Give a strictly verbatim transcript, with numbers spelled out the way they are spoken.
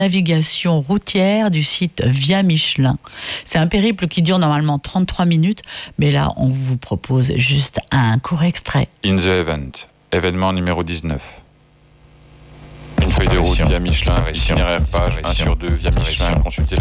navigation routière du site Via Michelin. C'est un périple qui dure normalement trente-trois minutes, mais là, on vous propose juste un court extrait. In the event, événement numéro dix-neuf. Une feuille de route Via Michelin, itinéraire page un sur deux Via Michelin, consultez la